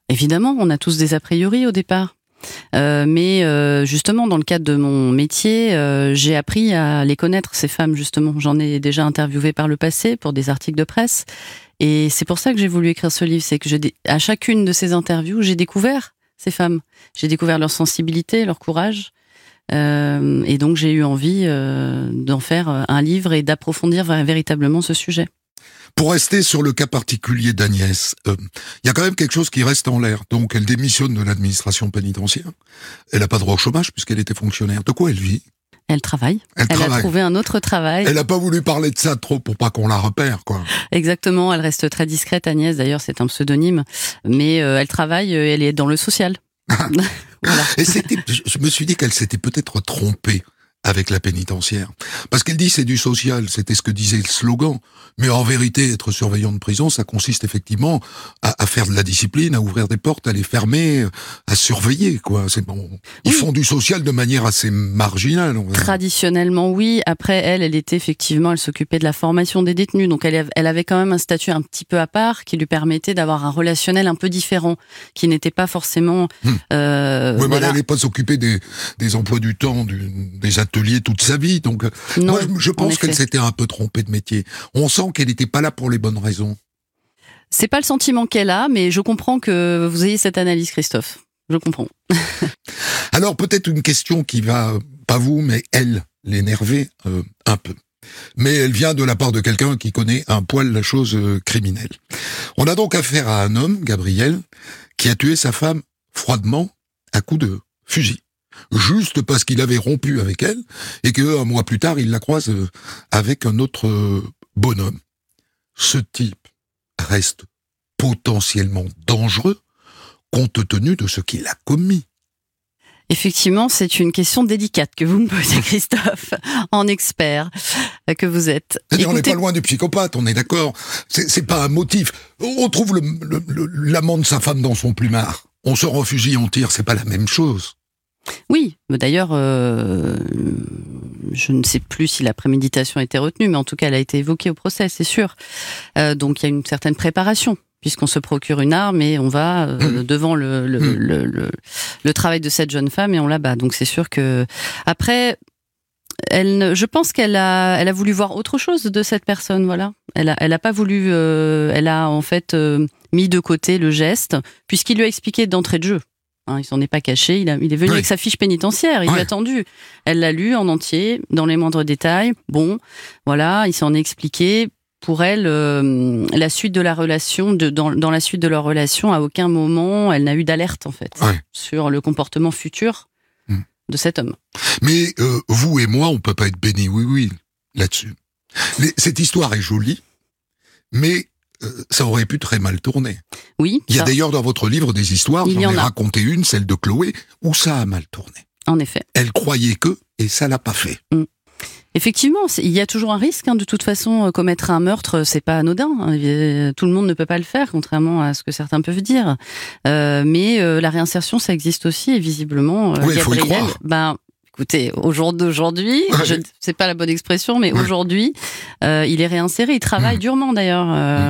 Évidemment, on a tous des a priori au départ. Mais justement, dans le cadre de mon métier, j'ai appris à les connaître, ces femmes, justement. J'en ai déjà interviewé par le passé pour des articles de presse. Et c'est pour ça que j'ai voulu écrire ce livre. C'est que à chacune de ces interviews, j'ai découvert ces femmes. J'ai découvert leur sensibilité, leur courage. Et donc, j'ai eu envie d'en faire un livre et d'approfondir véritablement ce sujet. Pour rester sur le cas particulier d'Agnès, il y a quand même quelque chose qui reste en l'air. Donc, elle démissionne de l'administration pénitentiaire. Elle n'a pas droit au chômage puisqu'elle était fonctionnaire. De quoi elle vit ? Elle travaille. Elle a trouvé un autre travail. Elle n'a pas voulu parler de ça trop pour pas qu'on la repère, quoi. Exactement. Elle reste très discrète, Agnès. D'ailleurs, c'est un pseudonyme. Mais elle travaille, elle est dans le social. Voilà. Et je me suis dit qu'elle s'était peut-être trompée avec la pénitentiaire. Parce qu'elle dit c'est du social, c'était ce que disait le slogan. Mais en vérité, être surveillant de prison, ça consiste effectivement à faire de la discipline, à ouvrir des portes, à les fermer, à surveiller, quoi. C'est bon. Ils font du social de manière assez marginale. Traditionnellement, oui. Après, elle était effectivement, elle s'occupait de la formation des détenus. Donc, elle avait quand même un statut un petit peu à part qui lui permettait d'avoir un relationnel un peu différent, qui n'était pas forcément... Oui, mais elle n'allait pas s'occuper des emplois du temps, des ateliers toute sa vie. Donc, non, moi, je pense qu'elle s'était un peu trompée de métier. On sent qu'elle n'était pas là pour les bonnes raisons. C'est pas le sentiment qu'elle a, mais je comprends que vous ayez cette analyse, Christophe. Je comprends. Alors, peut-être une question qui va, pas vous, mais elle, l'énerver un peu. Mais elle vient de la part de quelqu'un qui connaît un poil la chose criminelle. On a donc affaire à un homme, Gabriel, qui a tué sa femme froidement à coups de fusil. Juste parce qu'il avait rompu avec elle et qu'un mois plus tard, il la croise avec un autre bonhomme. Ce type reste potentiellement dangereux compte tenu de ce qu'il a commis. Effectivement, c'est une question délicate que vous me posez, Christophe, en expert que vous êtes. C'est-à-dire, on n'est pas loin du psychopathe, on est d'accord. C'est pas un motif. On trouve l'amant de sa femme dans son plumard. On sort en fusil, on tire, c'est pas la même chose. Oui, d'ailleurs, je ne sais plus si la préméditation a été retenue, mais en tout cas, elle a été évoquée au procès, c'est sûr. Donc, il y a une certaine préparation, puisqu'on se procure une arme et on va devant le travail de cette jeune femme et on l'abat. Donc, c'est sûr que... Après, je pense qu'elle a voulu voir autre chose de cette personne, voilà. Elle a pas voulu... elle a, en fait, mis de côté le geste, puisqu'il lui a expliqué d'entrée de jeu. Hein, il s'en est pas caché, il est venu avec sa fiche pénitentiaire, il lui a attendu. Elle l'a lu en entier, dans les moindres détails. Bon, voilà, il s'en est expliqué. Pour elle, la suite de la relation, dans la suite de leur relation, à aucun moment, elle n'a eu d'alerte, en fait, sur le comportement futur de cet homme. Mais vous et moi, on peut pas être bénis, oui, là-dessus. Cette histoire est jolie, mais... ça aurait pu très mal tourner. Oui. Il y a d'ailleurs dans votre livre des histoires, j'en ai raconté une, celle de Chloé, où ça a mal tourné. En effet. Elle croyait que, et ça l'a pas fait. Effectivement, il y a toujours un risque, de toute façon, commettre un meurtre, c'est pas anodin. Tout le monde ne peut pas le faire, contrairement à ce que certains peuvent dire. Mais la réinsertion, ça existe aussi, et visiblement, il faut y croire. Écoutez, au jour d'aujourd'hui, c'est pas la bonne expression, mais aujourd'hui, il est réinséré. Il travaille durement d'ailleurs.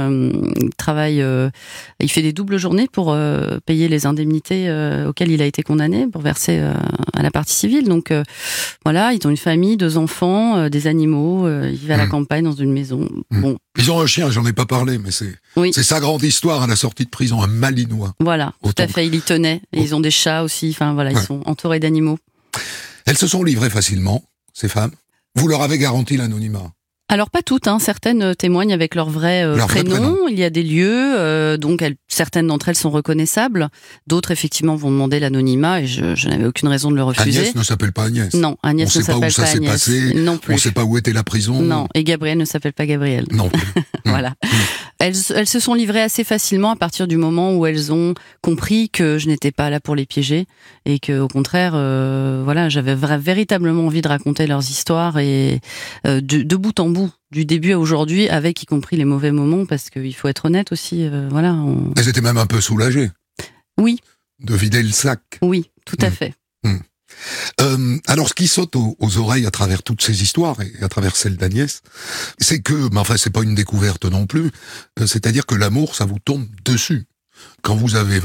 Il fait des doubles journées pour payer les indemnités auxquelles il a été condamné, pour verser à la partie civile. Donc voilà, ils ont une famille, 2 enfants, des animaux. Il vit à la campagne dans une maison. Bon. Ils ont un chien, j'en ai pas parlé, mais c'est sa grande histoire à la sortie de prison, un Malinois. Voilà, tout à fait. Il y tenait. Et ils ont des chats aussi. Enfin voilà, ils sont entourés d'animaux. Elles se sont livrées facilement, ces femmes. Vous leur avez garanti l'anonymat. Alors pas toutes, certaines témoignent avec leur vrai prénom. Il y a des lieux, donc certaines d'entre elles sont reconnaissables. D'autres effectivement vont demander l'anonymat et je n'avais aucune raison de le refuser. Agnès ne s'appelle pas Agnès. Non, Agnès ne s'appelle pas Agnès. On ne sait pas où ça s'est passé. Non plus. On ne sait pas où était la prison. Non, et Gabriel ne s'appelle pas Gabriel. Non plus. Voilà. Elles se sont livrées assez facilement à partir du moment où elles ont compris que je n'étais pas là pour les piéger et que au contraire, voilà, j'avais véritablement envie de raconter leurs histoires et de bout en bout. Du début à aujourd'hui, avec y compris les mauvais moments, parce qu'il faut être honnête aussi, voilà. Elles étaient même un peu soulagées. Oui. De vider le sac. Oui, tout à fait. Alors, ce qui saute aux oreilles à travers toutes ces histoires, et à travers celle d'Agnès, c'est que, mais enfin, c'est pas une découverte non plus, c'est-à-dire que l'amour, ça vous tombe dessus. Quand vous avez